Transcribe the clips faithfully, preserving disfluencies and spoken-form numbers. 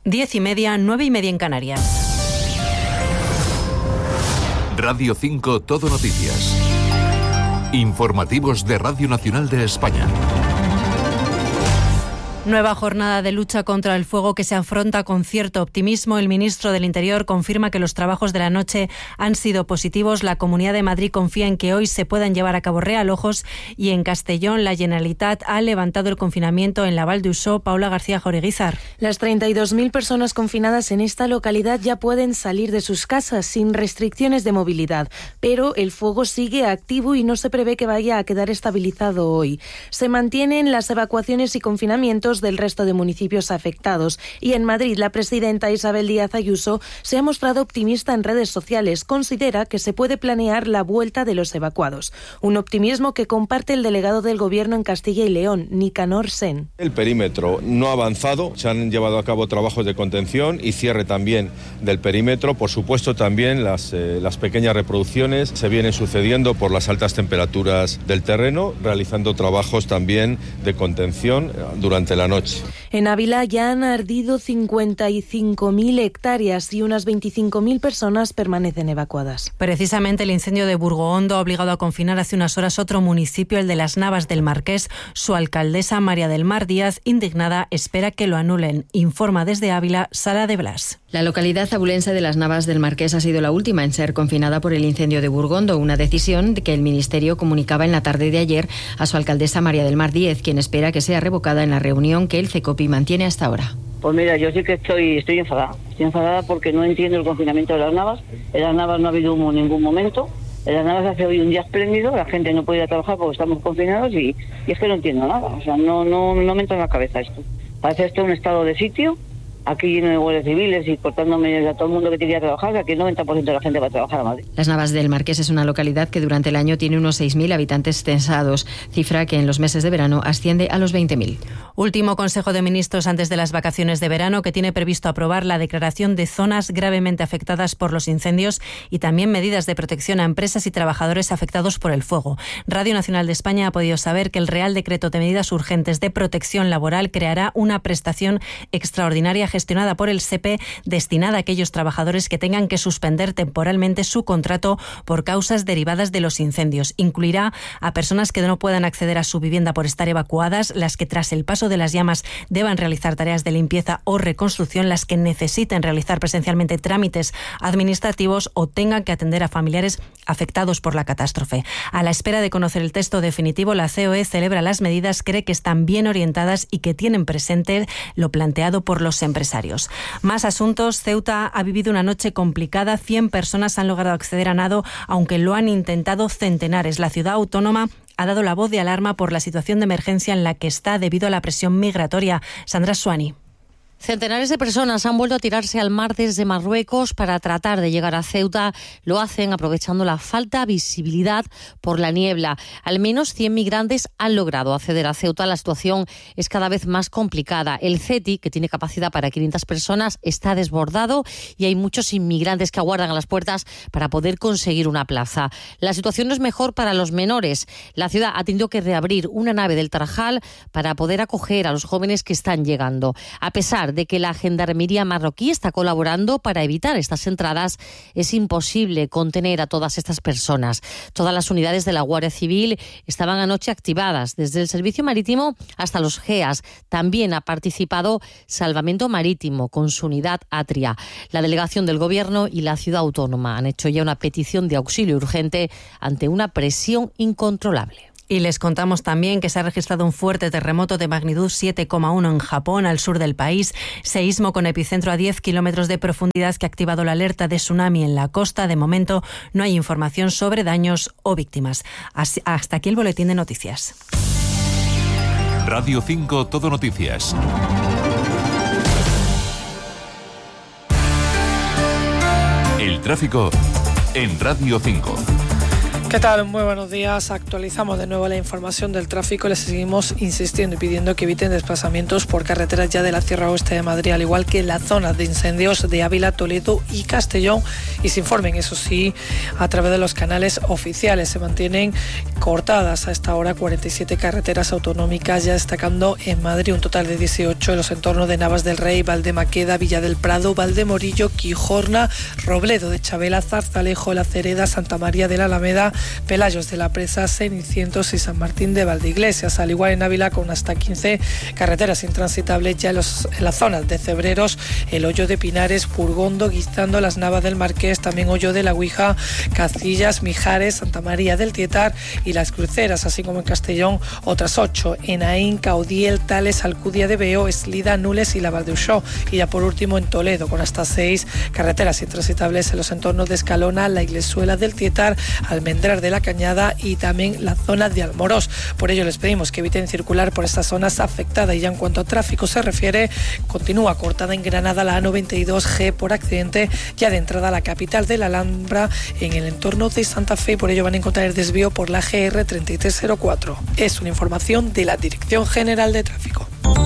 Diez y media, nueve y media en Canarias. Radio cinco Todo Noticias. Informativos de Radio Nacional de España. Nueva jornada de lucha contra el fuego que se afronta con cierto optimismo. El ministro del Interior confirma que los trabajos de la noche han sido positivos. La Comunidad de Madrid confía en que hoy se puedan llevar a cabo realojos y en Castellón la Generalitat ha levantado el confinamiento en la Val d'Usó. Paula García Joreguizar. Las treinta y dos mil personas confinadas en esta localidad ya pueden salir de sus casas sin restricciones de movilidad, pero el fuego sigue activo y no se prevé que vaya a quedar estabilizado hoy. Se mantienen las evacuaciones y confinamientos del resto de municipios afectados y en Madrid la presidenta Isabel Díaz Ayuso se ha mostrado optimista en redes sociales. Considera que se puede planear la vuelta de los evacuados. Un optimismo que comparte el delegado del Gobierno en Castilla y León, Nicanor Sen. El perímetro no ha avanzado, se han llevado a cabo trabajos de contención y cierre también del perímetro. Por supuesto también las, eh, las pequeñas reproducciones se vienen sucediendo por las altas temperaturas del terreno, realizando trabajos también de contención durante la noche. En Ávila ya han ardido cincuenta y cinco mil hectáreas y unas veinticinco mil personas permanecen evacuadas. Precisamente el incendio de Burgoondo ha obligado a confinar hace unas horas otro municipio, el de Las Navas del Marqués. Su alcaldesa, María del Mar Díaz, indignada, espera que lo anulen. Informa desde Ávila, Sara de Blas. La localidad abulense de Las Navas del Marqués ha sido la última en ser confinada por el incendio de Burgondo, una decisión que el Ministerio comunicaba en la tarde de ayer a su alcaldesa María del Mar Díez, quien espera que sea revocada en la reunión que el CECOPI mantiene hasta ahora. Pues mira, yo sí que estoy estoy enfadada. Estoy enfadada porque no entiendo el confinamiento de Las Navas. En Las Navas no ha habido humo en ningún momento. En Las Navas hace hoy un día espléndido, la gente no puede ir a trabajar porque estamos confinados y, y es que no entiendo nada. O sea, no, no, no me entra en la cabeza esto. Parece esto un estado de sitio, aquí lleno de guardias civiles y cortándome a todo el mundo que quería trabajar, que aquí el noventa por ciento de la gente va a trabajar a Madrid. Las Navas del Marqués es una localidad que durante el año tiene unos seis mil habitantes censados, cifra que en los meses de verano asciende a los veinte mil. Último Consejo de Ministros antes de las vacaciones de verano, que tiene previsto aprobar la declaración de zonas gravemente afectadas por los incendios y también medidas de protección a empresas y trabajadores afectados por el fuego. Radio Nacional de España ha podido saber que el Real Decreto de Medidas Urgentes de Protección Laboral creará una prestación extraordinaria gestionada por el S E P E destinada a aquellos trabajadores que tengan que suspender temporalmente su contrato por causas derivadas de los incendios. Incluirá a personas que no puedan acceder a su vivienda por estar evacuadas, las que tras el paso de las llamas deban realizar tareas de limpieza o reconstrucción, las que necesiten realizar presencialmente trámites administrativos o tengan que atender a familiares afectados por la catástrofe. A la espera de conocer el texto definitivo, la C O E celebra las medidas, cree que están bien orientadas y que tienen presente lo planteado por los empresarios. Más asuntos. Ceuta ha vivido una noche complicada. cien personas han logrado acceder a nado, aunque lo han intentado centenares. La ciudad autónoma ha dado la voz de alarma por la situación de emergencia en la que está debido a la presión migratoria. Sandra Suani. Centenares de personas han vuelto a tirarse al mar desde Marruecos para tratar de llegar a Ceuta. Lo hacen aprovechando la falta de visibilidad por la niebla. Al menos cien migrantes han logrado acceder a Ceuta. La situación es cada vez más complicada. El CETI, que tiene capacidad para quinientas personas, está desbordado y hay muchos inmigrantes que aguardan a las puertas para poder conseguir una plaza. La situación no es mejor para los menores. La ciudad ha tenido que reabrir una nave del Tarajal para poder acoger a los jóvenes que están llegando. A pesar de que la Gendarmería marroquí está colaborando para evitar estas entradas, es imposible contener a todas estas personas. Todas las unidades de la Guardia Civil estaban anoche activadas, desde el Servicio Marítimo hasta los G E A S. También ha participado Salvamento Marítimo con su unidad Atria. La delegación del Gobierno y la Ciudad Autónoma han hecho ya una petición de auxilio urgente ante una presión incontrolable. Y les contamos también que se ha registrado un fuerte terremoto de magnitud siete coma uno en Japón, al sur del país. Seísmo con epicentro a diez kilómetros de profundidad que ha activado la alerta de tsunami en la costa. De momento no hay información sobre daños o víctimas. Así, hasta aquí el boletín de noticias. Radio cinco Todo Noticias. El tráfico en Radio cinco. ¿Qué tal? Muy buenos días. Actualizamos de nuevo la información del tráfico. Les seguimos insistiendo y pidiendo que eviten desplazamientos por carreteras ya de la Sierra Oeste de Madrid, al igual que en las zonas de incendios de Ávila, Toledo y Castellón. Y se informen, eso sí, a través de los canales oficiales. Se mantienen cortadas a esta hora cuarenta y siete carreteras autonómicas, ya destacando en Madrid un total de dieciocho en los entornos de Navas del Rey, Valdemaqueda, Villa del Prado, Valdemorillo, Quijorna, Robledo de Chabela, Zarzalejo, La Cereda, Santa María de la Alameda, Pelayos de la Presa, Cenicientos y San Martín de Valdeiglesias, al igual en Ávila con hasta quince carreteras intransitables ya en, los, en las zonas de Cebreros, el Hoyo de Pinares, Burgondo, Guizando, Las Navas del Marqués, también Hoyo de la Guija, Cacillas, Mijares, Santa María del Tietar y Las Cruceras, así como en Castellón otras ocho, en Aín, Caudiel, Tales, Alcudia de Veo, Eslida, Nules y la Valdeuxó, y ya por último en Toledo con hasta seis carreteras intransitables en los entornos de Escalona, La Iglesuela del Tietar, Almendrar de la Cañada y también la zona de Almorós. Por ello les pedimos que eviten circular por estas zonas afectadas. Y ya en cuanto a tráfico se refiere, continúa cortada en Granada la A noventa y dos G por accidente ya de entrada a la capital de la Alhambra en el entorno de Santa Fe, y por ello van a encontrar el desvío por la G R treinta y tres cero cuatro. Es una información de la Dirección General de Tráfico.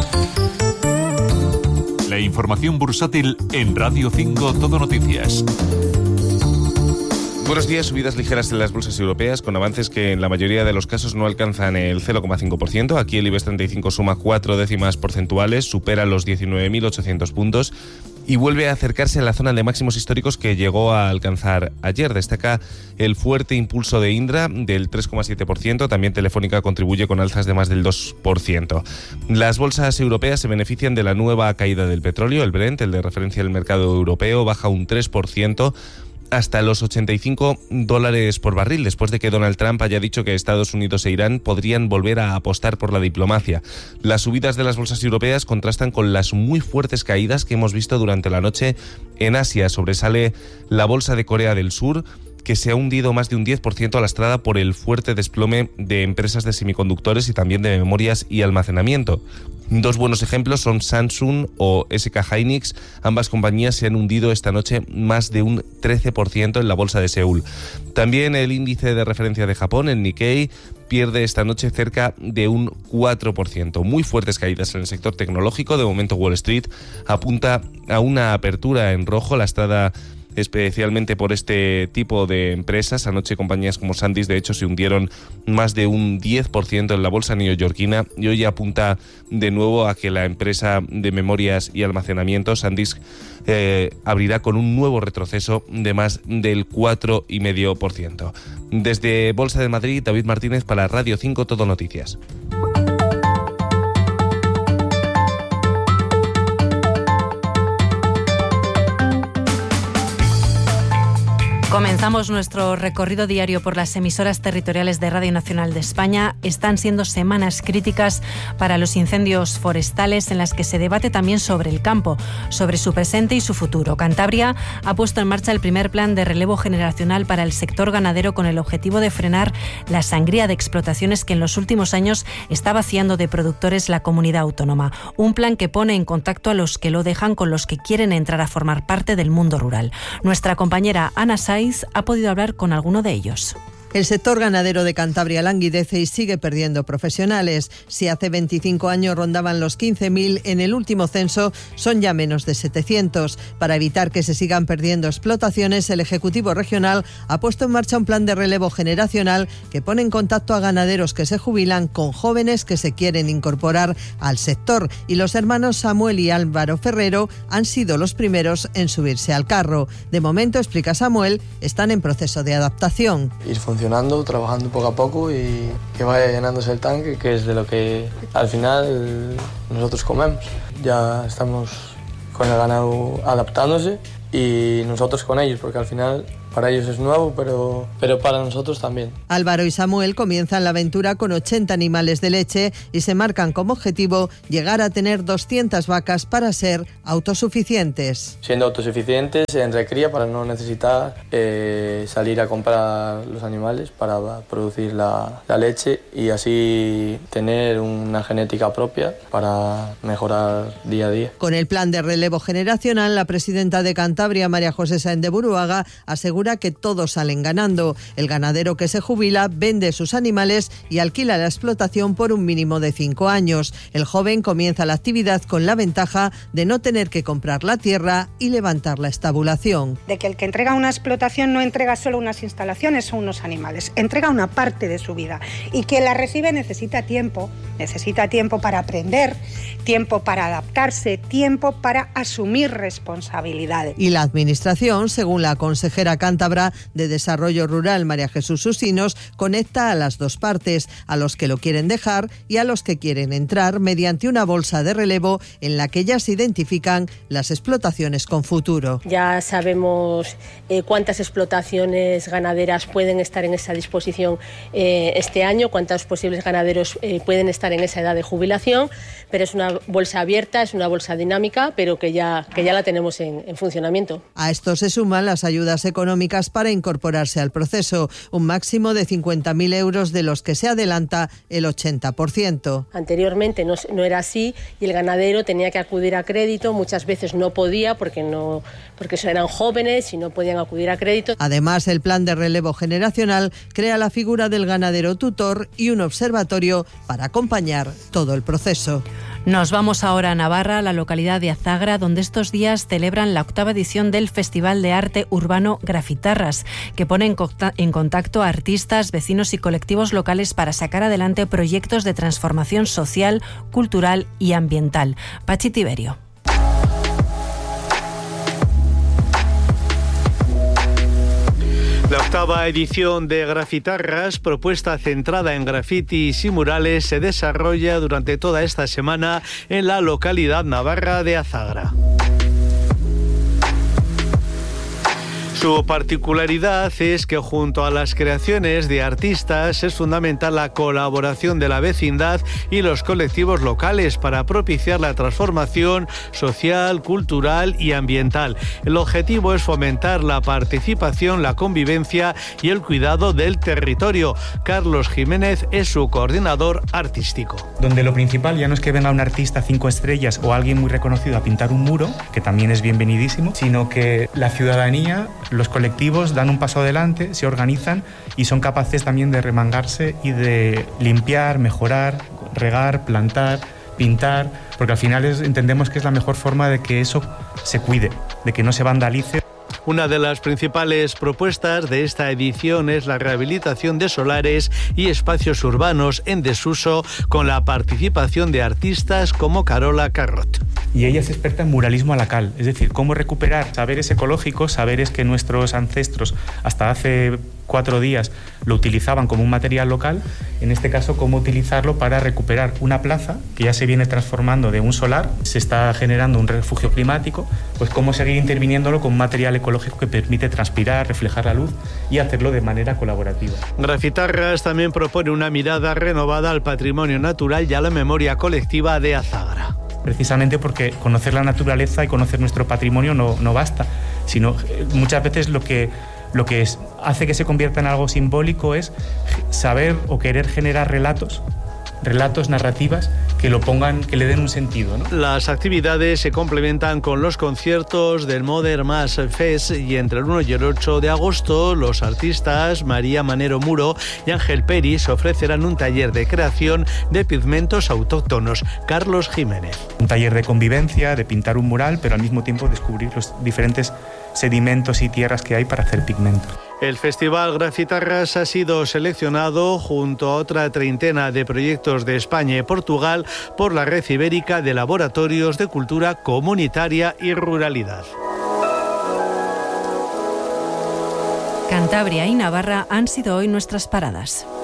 La información bursátil en Radio cinco Todo Noticias. Buenos días. Subidas ligeras en las bolsas europeas, con avances que en la mayoría de los casos no alcanzan el cero coma cinco por ciento. Aquí el IBEX treinta y cinco suma cuatro décimas porcentuales, supera los diecinueve mil ochocientos puntos y vuelve a acercarse a la zona de máximos históricos que llegó a alcanzar ayer. Destaca el fuerte impulso de Indra del tres coma siete por ciento, también Telefónica contribuye con alzas de más del dos por ciento. Las bolsas europeas se benefician de la nueva caída del petróleo. El Brent, el de referencia del mercado europeo, baja un tres por ciento hasta los ochenta y cinco dólares por barril, después de que Donald Trump haya dicho que Estados Unidos e Irán podrían volver a apostar por la diplomacia. Las subidas de las bolsas europeas contrastan con las muy fuertes caídas que hemos visto durante la noche en Asia. Sobresale la bolsa de Corea del Sur, que se ha hundido más de un diez por ciento lastrada por el fuerte desplome de empresas de semiconductores y también de memorias y almacenamiento. Dos buenos ejemplos son Samsung o S K Hynix. Ambas compañías se han hundido esta noche más de un trece por ciento en la bolsa de Seúl. También el índice de referencia de Japón, el Nikkei, pierde esta noche cerca de un cuatro por ciento. Muy fuertes caídas en el sector tecnológico. De momento Wall Street apunta a una apertura en rojo lastrada especialmente por este tipo de empresas. Anoche compañías como SanDisk de hecho se hundieron más de un diez por ciento en la bolsa neoyorquina, y hoy apunta de nuevo a que la empresa de memorias y almacenamiento SanDisk eh, abrirá con un nuevo retroceso de más del cuatro coma cinco por ciento. Desde Bolsa de Madrid, David Martínez para Radio cinco Todo Noticias. Comenzamos nuestro recorrido diario por las emisoras territoriales de Radio Nacional de España. Están siendo semanas críticas para los incendios forestales, en las que se debate también sobre el campo, sobre su presente y su futuro. Cantabria ha puesto en marcha el primer plan de relevo generacional para el sector ganadero, con el objetivo de frenar la sangría de explotaciones que en los últimos años está vaciando de productores la comunidad autónoma. Un plan que pone en contacto a los que lo dejan con los que quieren entrar a formar parte del mundo rural. Nuestra compañera Ana Saiz ha podido hablar con alguno de ellos. El sector ganadero de Cantabria languidece y sigue perdiendo profesionales. Si hace veinticinco años rondaban los quince mil, en el último censo son ya menos de setecientos. Para evitar que se sigan perdiendo explotaciones, el Ejecutivo Regional ha puesto en marcha un plan de relevo generacional que pone en contacto a ganaderos que se jubilan con jóvenes que se quieren incorporar al sector. Y los hermanos Samuel y Álvaro Ferrero han sido los primeros en subirse al carro. De momento, explica Samuel, están en proceso de adaptación. Ir funcionando, trabajando poco a poco y que vaya llenándose el tanque, que es de lo que al final nosotros comemos. Ya estamos con el ganado adaptándose y nosotros con ellos, porque al final para ellos es nuevo, pero, pero para nosotros también. Álvaro y Samuel comienzan la aventura con ochenta animales de leche y se marcan como objetivo llegar a tener doscientas vacas para ser autosuficientes. Siendo autosuficientes en recría, para no necesitar eh, salir a comprar los animales para producir la, la leche, y así tener una genética propia para mejorar día a día. Con el plan de relevo generacional, la presidenta de Cantabria, María José Sáenz de Buruaga, asegura asegura que todos salen ganando. El ganadero que se jubila vende sus animales y alquila la explotación por un mínimo de cinco años. El joven comienza la actividad con la ventaja de no tener que comprar la tierra y levantar la estabulación. De que el que entrega una explotación no entrega solo unas instalaciones o unos animales, entrega una parte de su vida, y quien la recibe necesita tiempo, necesita tiempo para aprender, tiempo para adaptarse, tiempo para asumir responsabilidades. Y la Administración, según la consejera cántabra de Desarrollo Rural, María Jesús Usinos, conecta a las dos partes, a los que lo quieren dejar y a los que quieren entrar, mediante una bolsa de relevo en la que ya se identifican las explotaciones con futuro. Ya sabemos eh, cuántas explotaciones ganaderas pueden estar en esa disposición eh, este año, cuántos posibles ganaderos eh, pueden estar en esa edad de jubilación, pero es una bolsa abierta, es una bolsa dinámica, pero que ya, que ya la tenemos en, en funcionamiento. A esto se suman las ayudas económicas para incorporarse al proceso, un máximo de cincuenta mil euros, de los que se adelanta el ochenta por ciento. Anteriormente no, no era así y el ganadero tenía que acudir a crédito, muchas veces no podía porque, no, porque eran jóvenes y no podían acudir a crédito. Además, el plan de relevo generacional crea la figura del ganadero tutor y un observatorio para acompañar todo el proceso. Nos vamos ahora a Navarra, a la localidad de Azagra, donde estos días celebran la octava edición del Festival de Arte Urbano Grafitarras, que pone en contacto a artistas, vecinos y colectivos locales para sacar adelante proyectos de transformación social, cultural y ambiental. Pachi Tiberio. La octava edición de Grafitarras, propuesta centrada en grafitis y murales, se desarrolla durante toda esta semana en la localidad navarra de Azagra. Su particularidad es que junto a las creaciones de artistas es fundamental la colaboración de la vecindad y los colectivos locales para propiciar la transformación social, cultural y ambiental. El objetivo es fomentar la participación, la convivencia y el cuidado del territorio. Carlos Jiménez es su coordinador artístico. Donde lo principal ya no es que venga un artista cinco estrellas o alguien muy reconocido a pintar un muro, que también es bienvenidísimo, sino que la ciudadanía, los colectivos dan un paso adelante, se organizan y son capaces también de remangarse y de limpiar, mejorar, regar, plantar, pintar, porque al final es, entendemos que es la mejor forma de que eso se cuide, de que no se vandalice. Una de las principales propuestas de esta edición es la rehabilitación de solares y espacios urbanos en desuso, con la participación de artistas como Carola Carrot. Y ella es experta en muralismo a la cal, es decir, cómo recuperar saberes ecológicos, saberes que nuestros ancestros hasta hace cuatro días lo utilizaban como un material local, en este caso cómo utilizarlo para recuperar una plaza que ya se viene transformando de un solar, se está generando un refugio climático, pues cómo seguir interviniéndolo con un material ecológico que permite transpirar, reflejar la luz y hacerlo de manera colaborativa. Grafitarras también propone una mirada renovada al patrimonio natural y a la memoria colectiva de Azagra. Precisamente porque conocer la naturaleza y conocer nuestro patrimonio no, no basta, sino muchas veces lo que Lo que es, hace que se convierta en algo simbólico es saber o querer generar relatos, relatos, narrativas que lo pongan, que le den un sentido, ¿no? Las actividades se complementan con los conciertos del Modern Mass Fest y entre el uno y el ocho de agosto los artistas María Manero Muro y Ángel Peris ofrecerán un taller de creación de pigmentos autóctonos. Carlos Jiménez. Un taller de convivencia, de pintar un mural, pero al mismo tiempo descubrir los diferentes sedimentos y tierras que hay para hacer pigmentos. El Festival Grafitarras ha sido seleccionado junto a otra treintena de proyectos de España y Portugal por la Red Ibérica de Laboratorios de Cultura Comunitaria y Ruralidad. Cantabria y Navarra han sido hoy nuestras paradas.